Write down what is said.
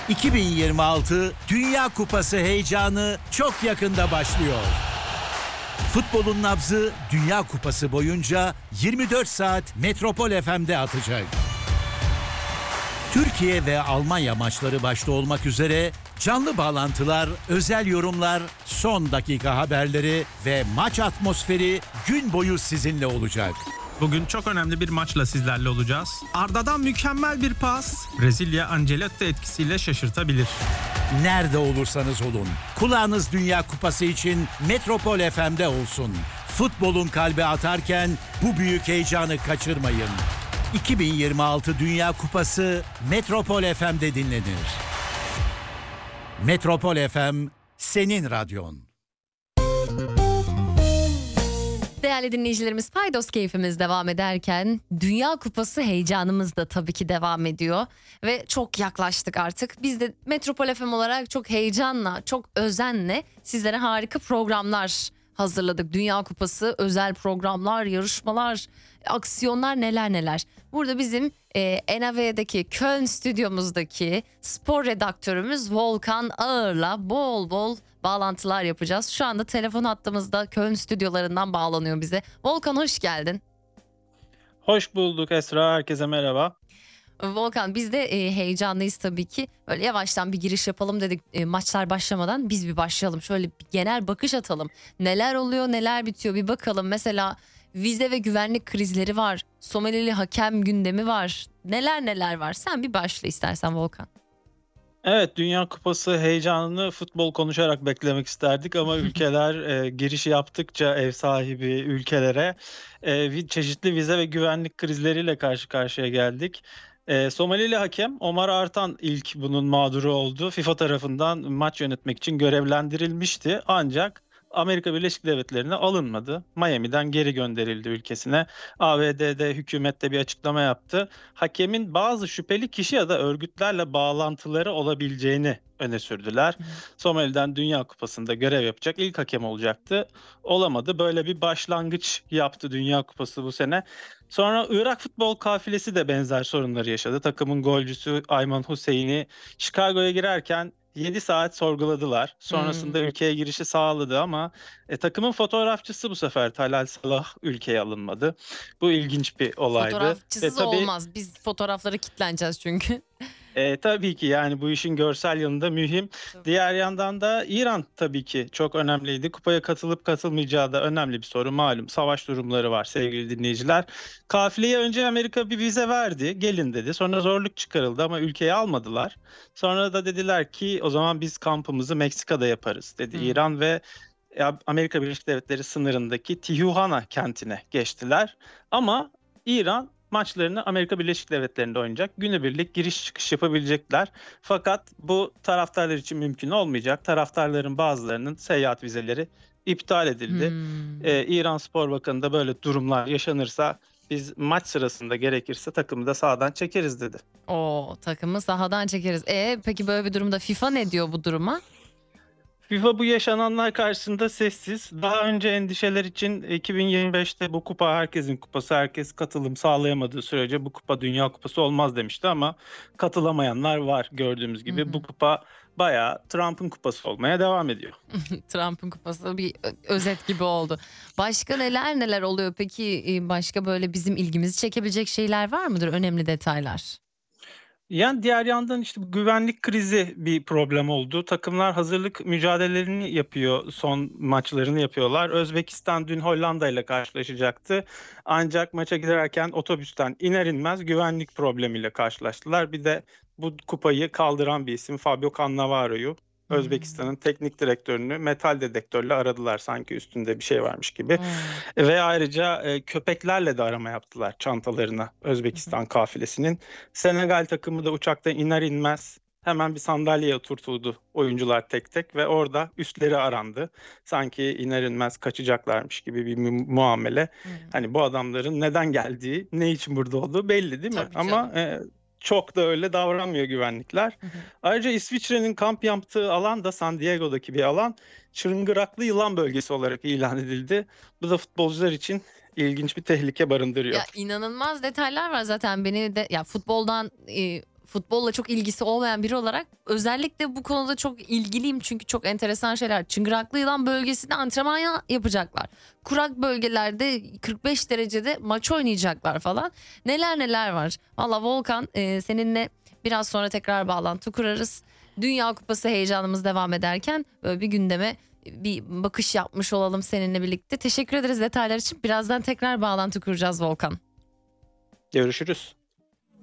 2026 Dünya Kupası heyecanı çok yakında başlıyor. Futbolun nabzı Dünya Kupası boyunca 24 saat Metropol FM'de atacak. Türkiye ve Almanya maçları başta olmak üzere canlı bağlantılar, özel yorumlar, son dakika haberleri ve maç atmosferi gün boyu sizinle olacak. Bugün çok önemli bir maçla sizlerle olacağız. Arda'dan mükemmel bir pas, Brezilya Ancelotti etkisiyle şaşırtabilir. Nerede olursanız olun, kulağınız Dünya Kupası için Metropol FM'de olsun. Futbolun kalbi atarken bu büyük heyecanı kaçırmayın. 2026 Dünya Kupası Metropol FM'de dinlenir. Metropol FM, senin radyon. Değerli dinleyicilerimiz, Paydos keyfimiz devam ederken Dünya Kupası heyecanımız da tabii ki devam ediyor. Ve çok yaklaştık artık. Biz de Metropol FM olarak çok heyecanla, çok özenle sizlere harika programlar hazırladık. Dünya Kupası, özel programlar, yarışmalar, aksiyonlar, neler neler. Burada bizim NAV'deki Köln stüdyomuzdaki spor redaktörümüz Volkan Ağır'la bol bol bağlantılar yapacağız. Şu anda telefon hattımızda Köln stüdyolarından bağlanıyor bize. Volkan, hoş geldin. Hoş bulduk Esra, herkese merhaba. Volkan, biz de heyecanlıyız tabii ki. Böyle yavaştan bir giriş yapalım dedik, maçlar başlamadan biz bir başlayalım. Şöyle bir genel bakış atalım. Neler oluyor, neler bitiyor bir bakalım. Mesela vize ve güvenlik krizleri var. Somalili hakem gündemi var. Neler neler var. Sen bir başla istersen Volkan. Evet, Dünya Kupası heyecanını futbol konuşarak beklemek isterdik ama ülkeler giriş yaptıkça ev sahibi ülkelere çeşitli vize ve güvenlik krizleriyle karşı karşıya geldik. Somalili hakem Omar Artan ilk bunun mağduru oldu. FIFA tarafından maç yönetmek için görevlendirilmişti ancak Amerika Birleşik Devletleri'ne alınmadı. Miami'den geri gönderildi ülkesine. ABD'de hükümet de bir açıklama yaptı. Hakemin bazı şüpheli kişi ya da örgütlerle bağlantıları olabileceğini öne sürdüler. Somali'den Dünya Kupası'nda görev yapacak ilk hakem olacaktı. Olamadı. Böyle bir başlangıç yaptı Dünya Kupası bu sene. Sonra Irak futbol kafilesi de benzer sorunları yaşadı. Takımın golcüsü Ayman Hüseyin'i Chicago'ya girerken 7 saat sorguladılar. Sonrasında ülkeye girişi sağladı ama takımın fotoğrafçısı bu sefer Talal Salah ülkeye alınmadı. Bu ilginç bir olaydı. Fotoğrafçısız olmaz. Biz fotoğraflara kilitleneceğiz çünkü. Tabii ki yani bu işin görsel yanında mühim. Tabii. Diğer yandan da İran tabii ki çok önemliydi. Kupaya katılıp katılmayacağı da önemli bir soru. Malum savaş durumları var sevgili dinleyiciler. Kafileye önce Amerika bir vize verdi. Gelin dedi. Sonra zorluk çıkarıldı ama ülkeye almadılar. Sonra da dediler ki o zaman biz kampımızı Meksika'da yaparız dedi İran ve Amerika Birleşik Devletleri sınırındaki Tijuana kentine geçtiler. Ama İran maçlarını Amerika Birleşik Devletleri'nde oynayacak. Günübirlik giriş çıkış yapabilecekler. Fakat bu taraftarlar için mümkün olmayacak. Taraftarların bazılarının seyahat vizeleri iptal edildi. İran Spor Bakanı da böyle durumlar yaşanırsa biz maç sırasında gerekirse takımı da sahadan çekeriz dedi. Takımı sahadan çekeriz. Peki böyle bir durumda FIFA ne diyor bu duruma? FIFA bu yaşananlar karşısında sessiz. Daha önce endişeler için 2025'te bu kupa herkesin kupası, herkes katılım sağlayamadığı sürece bu kupa Dünya Kupası olmaz demişti ama katılamayanlar var gördüğümüz gibi. Bu kupa bayağı Trump'ın kupası olmaya devam ediyor. Trump'ın kupası bir özet gibi oldu. Başka neler neler oluyor peki? Başka böyle bizim ilgimizi çekebilecek şeyler var mıdır? Önemli detaylar. Yani diğer yandan işte bu güvenlik krizi bir problem oldu. Takımlar hazırlık mücadelelerini yapıyor, son maçlarını yapıyorlar. Özbekistan dün Hollanda ile karşılaşacaktı. Ancak maça giderken otobüsten iner inmez güvenlik problemiyle karşılaştılar. Bir de bu kupayı kaldıran bir isim Fabio Cannavaro'yu, Özbekistan'ın teknik direktörünü metal dedektörle aradılar sanki üstünde bir şey varmış gibi. Ve ayrıca köpeklerle de arama yaptılar çantalarına Özbekistan kafilesinin. Senegal takımı da uçaktan iner inmez hemen bir sandalyeye oturtuldu oyuncular tek tek ve orada üstleri arandı. Sanki iner inmez kaçacaklarmış gibi bir muamele. Hani bu adamların neden geldiği, ne için burada olduğu belli değil mi? Tabii ama çok da öyle davranmıyor güvenlikler. Ayrıca İsviçre'nin kamp yaptığı alan da San Diego'daki bir alan. Çıngıraklı yılan bölgesi olarak ilan edildi. Bu da futbolcular için ilginç bir tehlike barındırıyor. Ya inanılmaz detaylar var zaten beni de ya futboldan futbolla çok ilgisi olmayan biri olarak özellikle bu konuda çok ilgiliyim. Çünkü çok enteresan şeyler. Çıngıraklı Yılan bölgesinde antrenman yapacaklar. Kurak bölgelerde 45 derecede maç oynayacaklar falan. Neler neler var. Valla Volkan, seninle biraz sonra tekrar bağlantı kurarız. Dünya Kupası heyecanımız devam ederken böyle bir gündeme bir bakış yapmış olalım seninle birlikte. Teşekkür ederiz detaylar için. Birazdan tekrar bağlantı kuracağız Volkan. Görüşürüz.